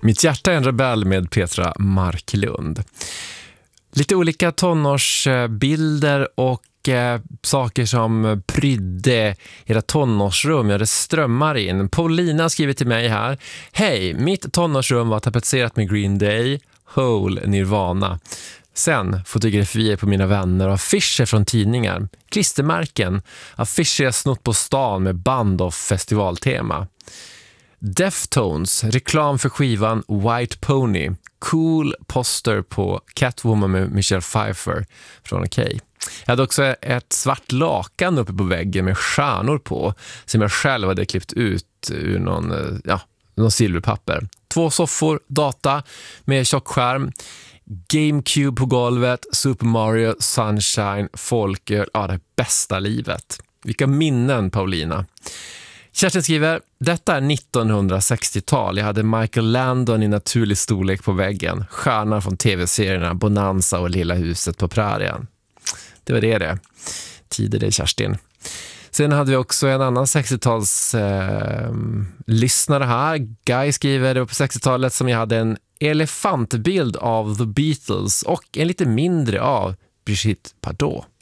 Mitt hjärta är en rebell med Petra Marklund. Lite olika tonårsbilder och saker som prydde era tonårsrum. Ja, det strömmar in. Paulina skriver till mig här: hej, mitt tonårsrum var tapetserat med Green Day, Hole, Nirvana. Sen fotografier på mina vänner och affischer från tidningar. Klistermärken, affischer jag snott på stan med band och festivaltema. Deftones, reklam för skivan White Pony. Cool poster på Catwoman med Michelle Pfeiffer från OK. Jag hade också ett svart lakan uppe på väggen med stjärnor på som jag själv hade klippt ut ur någon silverpapper. 2 soffor, data med tjockskärm, GameCube på golvet, Super Mario, Sunshine, folköl, det bästa livet. Vilka minnen, Paulina. Kerstin skriver: detta är 1960-tal. Jag hade Michael Landon i naturlig storlek på väggen. Stjärnor från tv-serierna Bonanza och Lilla huset på prärien. Det var det. Tider det, Kerstin. Sen hade vi också en annan 60-tals lyssnare här. Guy skriver: det var på 60-talet som jag hade en elefantbild av The Beatles och en lite mindre av Brigitte Bardot.